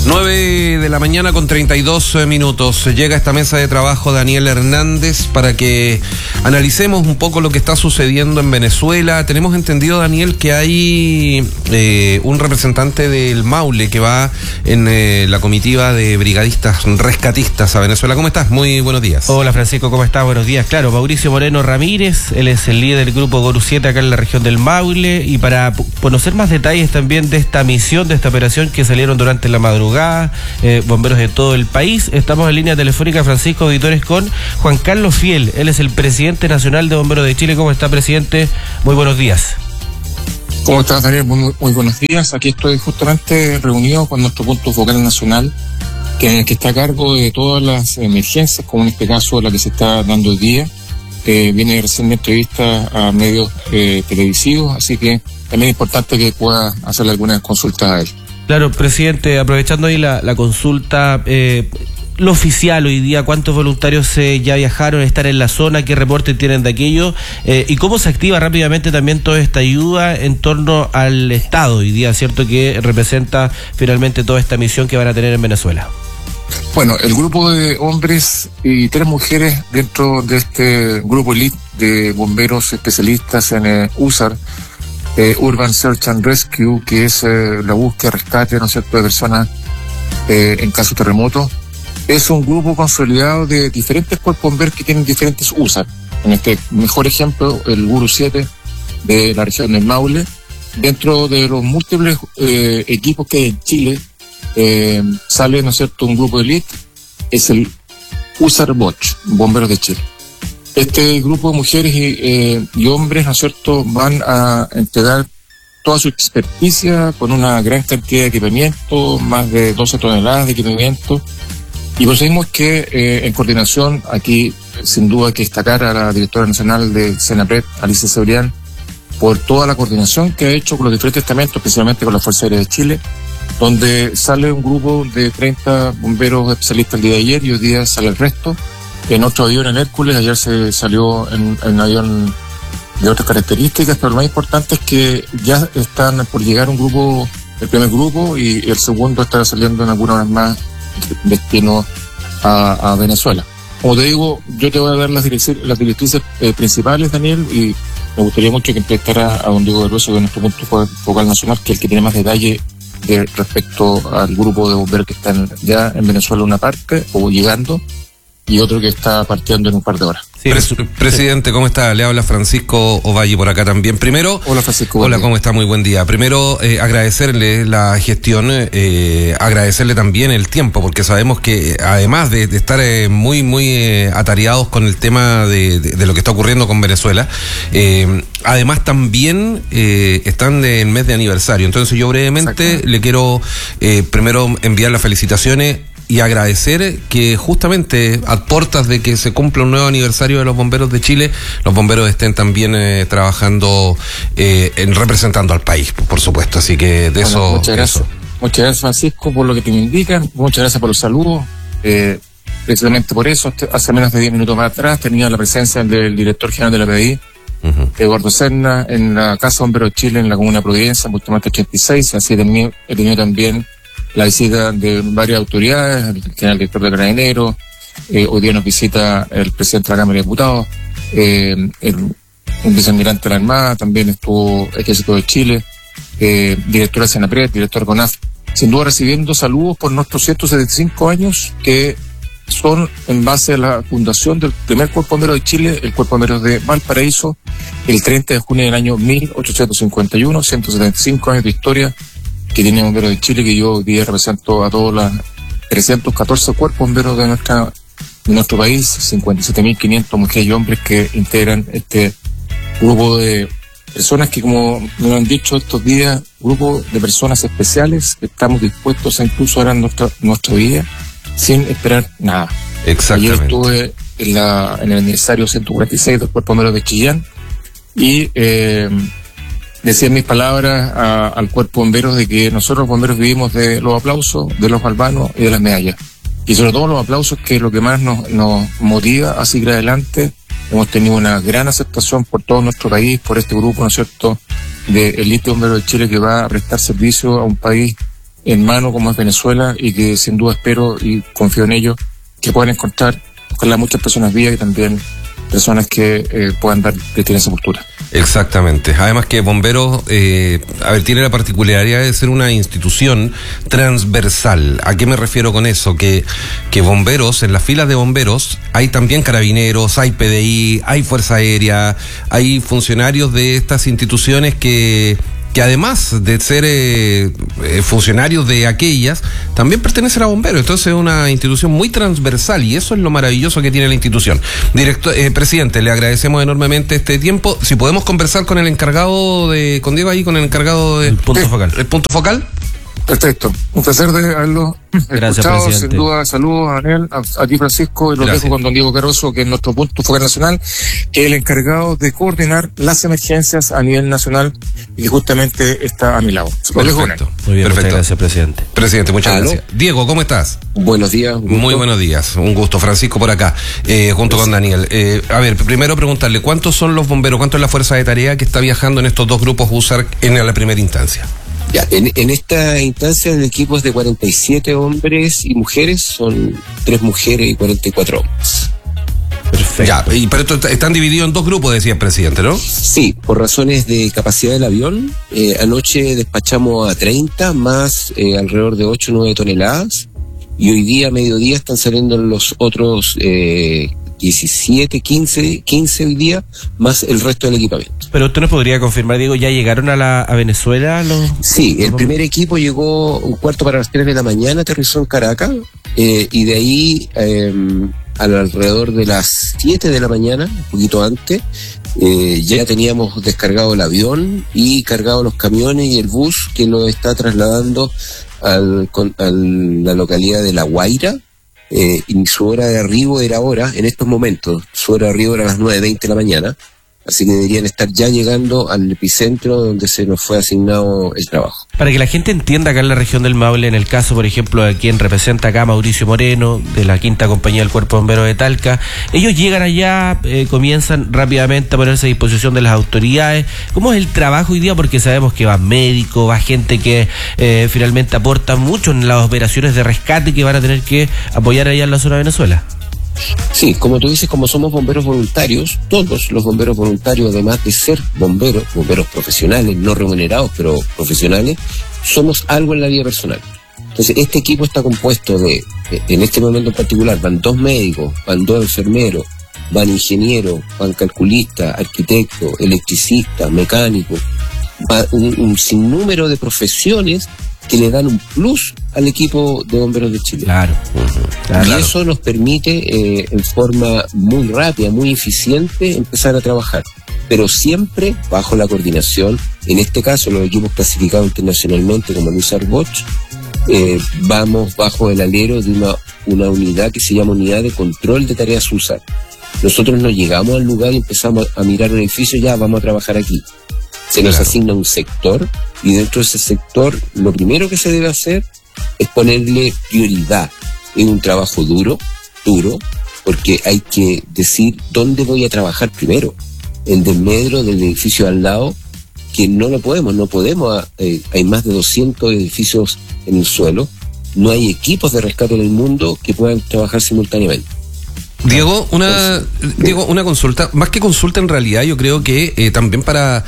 9 de la mañana con 32 minutos. Llega a esta mesa de trabajo Daniel Hernández para que analicemos un poco lo que está sucediendo en Venezuela. Tenemos entendido, Daniel, que hay un representante del Maule que va en la comitiva de brigadistas rescatistas a Venezuela. ¿Cómo estás? Muy buenos días. Hola, Francisco, ¿cómo estás? Buenos días. Claro, Mauricio Moreno Ramírez, él es el líder del grupo Goru 7 acá en la región del Maule, y para conocer más detalles también de esta misión, de esta operación que salieron durante la madrugada, bomberos de todo el país. Estamos en línea telefónica, Francisco, auditores, con Juan Carlos Fiel. Él es el presidente nacional de Bomberos de Chile. ¿Cómo está, presidente? Muy buenos días. ¿Cómo estás, Daniel? Muy buenos días. Aquí estoy justamente reunido con nuestro punto focal nacional, que está a cargo de todas las emergencias, como en este caso la que se está dando hoy día. Viene recién entrevista a medios televisivos, así que también es importante que pueda hacerle algunas consultas a él. Claro, presidente, aprovechando ahí la consulta, lo oficial hoy día, ¿cuántos voluntarios ya viajaron a estar en la zona? ¿Qué reporte tienen de aquello? ¿Y cómo se activa rápidamente también toda esta ayuda en torno al Estado hoy día, cierto, que representa finalmente toda esta misión que van a tener en Venezuela? Bueno, el grupo de hombres y 3 mujeres dentro de este grupo elite de bomberos especialistas en USAR, Urban Search and Rescue, que es la búsqueda, rescate, ¿no es cierto?, de personas en caso de terremoto. Es un grupo consolidado de diferentes cuerpos bomberos que tienen diferentes USAR. En este mejor ejemplo, el Goru 7 de la región del Maule. Dentro de los múltiples equipos que hay en Chile, sale, ¿no es cierto?, un grupo de elite, es el USAR Boch, Bomberos de Chile. Este grupo de mujeres y hombres, ¿no es cierto?, van a entregar toda su experticia con una gran cantidad de equipamiento, más de 12 toneladas de equipamiento. Y conseguimos que, en coordinación, aquí sin duda hay que destacar a la directora nacional de Senapred, Alicia Cebrián, por toda la coordinación que ha hecho con los diferentes estamentos, especialmente con la Fuerza Aérea de Chile, donde sale un grupo de 30 bomberos especialistas el día de ayer y hoy día sale el resto. En otro avión, en Hércules, ayer se salió en un avión de otras características, pero lo más importante es que ya están por llegar un grupo, el primer grupo, y el segundo estará saliendo en algunas horas más destino a Venezuela. Como te digo, yo te voy a dar las directrices principales, Daniel, y me gustaría mucho que empezara a don Diego del Hueso, de nuestro punto focal nacional, que es el que tiene más detalle respecto al grupo de bomberos que están ya en Venezuela una parte, o llegando, y otro que está partiendo en un par de horas. Sí, presidente, ¿cómo está? Le habla Francisco Ovalle por acá también. Primero, hola, Francisco. Hola, ¿cómo está? Muy buen día. Primero, agradecerle la gestión, agradecerle también el tiempo, porque sabemos que además de estar muy atareados con el tema de lo que está ocurriendo con Venezuela, además también están en mes de aniversario. Entonces yo brevemente le quiero primero enviar las felicitaciones y agradecer que justamente a puertas de que se cumpla un nuevo aniversario de los bomberos de Chile, los bomberos estén también trabajando representando al país, por supuesto. Así que de eso. Muchas gracias. Muchas gracias, Francisco, por lo que te indican. Muchas gracias por los saludos. Precisamente por eso, hace menos de 10 minutos más atrás tenía la presencia del director general de la PDI, Eduardo Serna, en la Casa Bomberos de Chile, en la Comuna de Providencia, en Bustamante 86. Así he tenido también la visita de varias autoridades, el general director de Carabineros, hoy día nos visita el presidente de la Cámara de Diputados, un vicealmirante de la Armada, también estuvo Ejército de Chile, directora de Senapred, director de CONAF, sin duda recibiendo saludos por nuestros 175 años, que son en base a la fundación del primer Cuerpo Bombero de Chile, el Cuerpo Bombero de Valparaíso, el 30 de junio del año 1851, 175 años de historia que tiene Bomberos de Chile, que yo hoy día represento a todos los 314 cuerpos bomberos de nuestro país, 57.500 mujeres y hombres que integran este grupo de personas que, como me han dicho estos días, grupo de personas especiales que estamos dispuestos a incluso dar nuestra vida sin esperar nada. Exactamente. Ayer estuve en el aniversario 146 del Cuerpo Bombero de Chillán y decía en mis palabras al cuerpo bomberos de que nosotros los bomberos vivimos de los aplausos, de los galvanos y de las medallas. Y sobre todo los aplausos, que es lo que más nos motiva a seguir adelante. Hemos tenido una gran aceptación por todo nuestro país, por este grupo, ¿no es cierto?, de elite bombero de Chile, que va a prestar servicio a un país en mano como es Venezuela, y que sin duda espero y confío en ellos que puedan encontrar, ojalá, muchas personas vivas y también personas que puedan dar tienen sepultura. Exactamente. Además que Bomberos, tiene la particularidad de ser una institución transversal. ¿A qué me refiero con eso? Que Bomberos, en las filas de Bomberos, hay también carabineros, hay PDI, hay Fuerza Aérea, hay funcionarios de estas instituciones que además de ser funcionarios de aquellas, también pertenecen a Bomberos. Entonces es una institución muy transversal y eso es lo maravilloso que tiene la institución. Presidente, le agradecemos enormemente este tiempo. Si podemos conversar con el encargado con Diego ahí, con el encargado del punto focal. ¿El punto focal? Perfecto, un placer de haberlo escuchado. Presidente. Sin duda, saludos a Daniel, a ti, Francisco, y lo dejo con don Diego Caroso, que es nuestro punto focal nacional, que es el encargado de coordinar las emergencias a nivel nacional y que justamente está a mi lado. Lo dejo con él. Muy bien, perfecto. Muchas gracias, presidente. Presidente, muchas gracias. Diego, ¿cómo estás? Buenos días. Muy buenos días, un gusto. Francisco por acá, junto con Daniel. Primero preguntarle, ¿cuántos son los bomberos, cuánto es la fuerza de tarea que está viajando en estos dos grupos USAR en la primera instancia? Ya, en esta instancia el equipo es de 47 hombres y mujeres, son 3 mujeres y 44 hombres. Perfecto. Ya, pero están divididos en dos grupos, decía el presidente, ¿no? Sí, por razones de capacidad del avión. Anoche despachamos a 30, más alrededor de 8 o 9 toneladas, y hoy día, a mediodía, están saliendo los otros 17, 15 hoy día, más el resto del equipamiento. Pero usted nos podría confirmar, Diego, ¿ya llegaron a Venezuela? Sí, el primer equipo llegó un cuarto para las 3 de la mañana, aterrizó en Caracas, y de ahí alrededor de las 7 de la mañana, un poquito antes, ya teníamos descargado el avión y cargado los camiones y el bus que lo está trasladando a la localidad de La Guaira. Y su hora de arribo era ahora, en estos momentos, su hora de arribo era a las 9:20 de la mañana, así que deberían estar ya llegando al epicentro donde se nos fue asignado el trabajo. Para que la gente entienda, acá en la región del Maule, en el caso, por ejemplo, de quien representa acá, Mauricio Moreno, de la Quinta Compañía del Cuerpo de Bomberos de Talca, ellos llegan allá, comienzan rápidamente a ponerse a disposición de las autoridades. ¿Cómo es el trabajo hoy día? Porque sabemos que va médico, va gente que finalmente aporta mucho en las operaciones de rescate que van a tener que apoyar allá en la zona de Venezuela. Sí, como tú dices, como somos bomberos voluntarios, todos los bomberos voluntarios, además de ser bomberos profesionales, no remunerados, pero profesionales, somos algo en la vida personal. Entonces, este equipo está compuesto en este momento en particular, van 2 médicos, van 2 enfermeros, van ingenieros, van calculistas, arquitectos, electricistas, mecánicos, va un sinnúmero de profesiones que le dan un plus al equipo de Bomberos de Chile. Claro. Y eso nos permite en forma muy rápida, muy eficiente, empezar a trabajar, pero siempre bajo la coordinación. En este caso, los equipos clasificados internacionalmente como el USAR Bosch, vamos bajo el alero de una unidad que se llama Unidad de Control de Tareas USAR. Nosotros no llegamos al lugar y empezamos a mirar un edificio, ya vamos a trabajar aquí. Se nos asigna un sector, y dentro de ese sector lo primero que se debe hacer es ponerle prioridad. Es un trabajo duro, porque hay que decir dónde voy a trabajar primero. En desmedro del edificio al lado, que no podemos, hay más de 200 edificios en el suelo, no hay equipos de rescate en el mundo que puedan trabajar simultáneamente. Diego, una consulta, más que consulta en realidad, yo creo que también para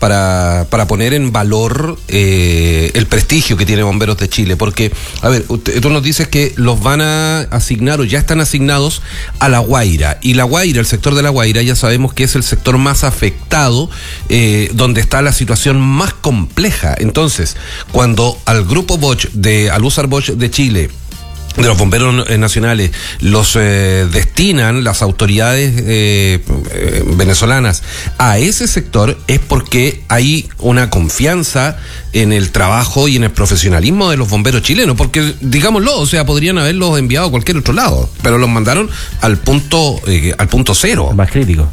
poner en valor el prestigio que tiene Bomberos de Chile, porque, a ver, tú nos dices que los van a asignar o ya están asignados a La Guaira, y La Guaira, el sector de La Guaira, ya sabemos que es el sector más afectado, donde está la situación más compleja. Entonces, cuando al grupo Bosch, al USAR Bosch de Chile, de los bomberos nacionales, los destinan las autoridades venezolanas a ese sector, es porque hay una confianza en el trabajo y en el profesionalismo de los bomberos chilenos, porque, digámoslo, o sea, podrían haberlos enviado a cualquier otro lado, pero los mandaron al punto cero. Más crítico.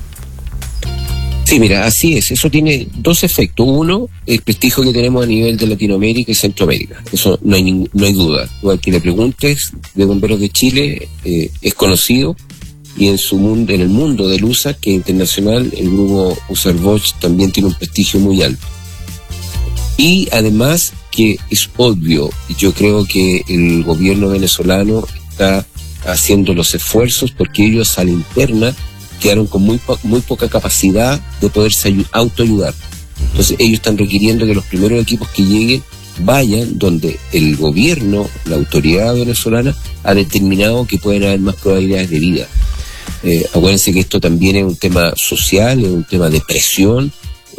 Sí, mira, así es. Eso tiene 2 efectos. Uno, el prestigio que tenemos a nivel de Latinoamérica y Centroamérica. Eso no hay duda. Igual que le preguntes de Bomberos de Chile, es conocido, y en el mundo del USA, que es internacional, el grupo USAR Bosch también tiene un prestigio muy alto. Y además que es obvio. Yo creo que el gobierno venezolano está haciendo los esfuerzos porque ellos a la interna quedaron con muy poca capacidad de poderse autoayudar. Entonces ellos están requiriendo que los primeros equipos que lleguen vayan donde el gobierno, la autoridad venezolana, ha determinado que pueden haber más probabilidades de vida. Acuérdense que esto también es un tema social, es un tema de presión.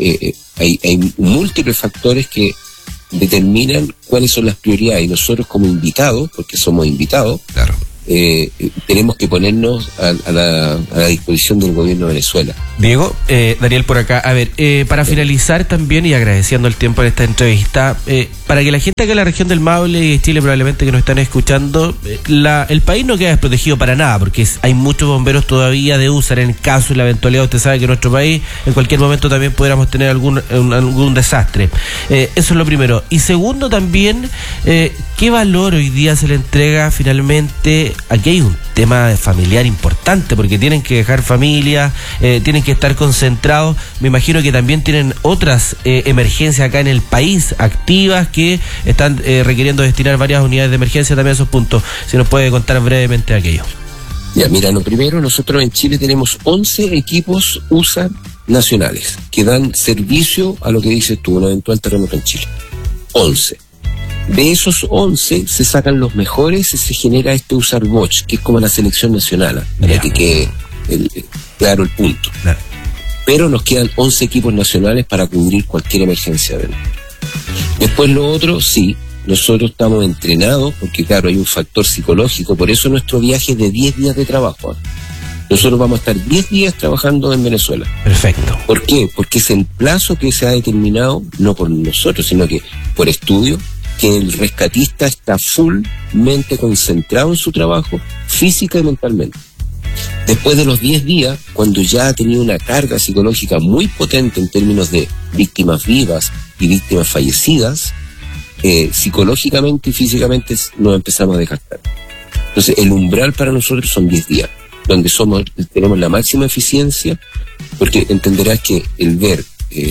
Hay múltiples factores que determinan cuáles son las prioridades, y nosotros como invitados, porque somos invitados, claro, tenemos que ponernos a la disposición del gobierno de Venezuela. Diego, Daniel por acá. A ver, para finalizar también y agradeciendo el tiempo en esta entrevista, para que la gente acá en la región del Maule y de Chile probablemente que nos están escuchando, el país no queda desprotegido para nada, porque hay muchos bomberos todavía de USAR en caso y la eventualidad. Usted sabe que en nuestro país en cualquier momento también pudiéramos tener algún desastre. Eso es lo primero. Y segundo también, ¿qué valor hoy día se le entrega finalmente? Aquí hay un tema familiar importante, porque tienen que dejar familia, tienen que estar concentrados. Me imagino que también tienen otras emergencias acá en el país activas que están requiriendo destinar varias unidades de emergencia también a esos puntos. Si nos puede contar brevemente aquello. Ya, mira, lo primero, nosotros en Chile tenemos 11 equipos USAR nacionales que dan servicio a lo que dices tú, un eventual terremoto en Chile. 11. De esos 11 se sacan los mejores y se genera este USAR Watch, que es como la selección nacional, para que quede claro el punto. Claro. Pero nos quedan 11 equipos nacionales para cubrir cualquier emergencia. Después lo otro, sí, nosotros estamos entrenados, porque claro, hay un factor psicológico, por eso nuestro viaje es de 10 días de trabajo. Nosotros vamos a estar 10 días trabajando en Venezuela. Perfecto. ¿Por qué? Porque es el plazo que se ha determinado, no por nosotros, sino que por estudio, que el rescatista está fullmente concentrado en su trabajo, física y mentalmente. Después de los 10 días, cuando ya ha tenido una carga psicológica muy potente en términos de víctimas vivas y víctimas fallecidas, psicológicamente y físicamente nos empezamos a desgastar. Entonces, el umbral para nosotros son 10 días, donde tenemos la máxima eficiencia, porque entenderás que el ver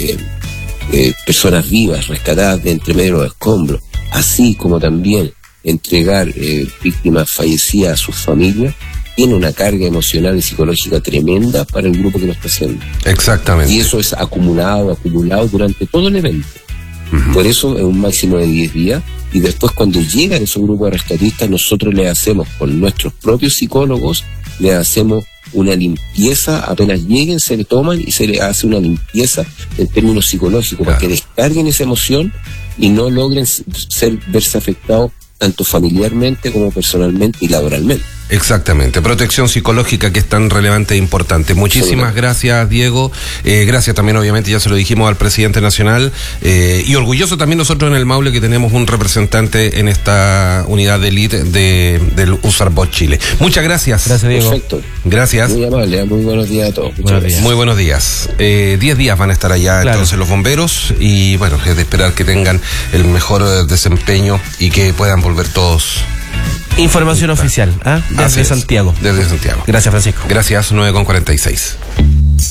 personas vivas rescatadas de entre medio de los escombros, así como también entregar víctimas fallecidas a sus familias, tiene una carga emocional y psicológica tremenda para el grupo que lo está haciendo. Exactamente. Y eso es acumulado durante todo el evento. Uh-huh. Por eso es un máximo de 10 días. Y después, cuando llegan esos grupos de rescatistas, nosotros les hacemos, con nuestros propios psicólogos, les hacemos una limpieza. Apenas lleguen, se le toman y se les hace una limpieza en términos psicológicos, para que descarguen esa emoción y no logren verse afectados tanto familiarmente como personalmente y laboralmente. Exactamente, protección psicológica, que es tan relevante e importante. Muchísimas gracias, Diego. Gracias también, obviamente, ya se lo dijimos al presidente nacional, y orgulloso también nosotros en el Maule que tenemos un representante en esta unidad de élite del USAR Watch Chile. Muchas gracias. Gracias, Diego. Perfecto. Gracias. Muy amable, muy buenos días a todos. Muy buenos días. 10 días van a estar allá, claro, entonces los bomberos, y bueno, es de esperar que tengan el mejor desempeño y que puedan volver todos. Información oficial, desde Santiago. Desde Santiago. Gracias, Francisco. Gracias, 9:46.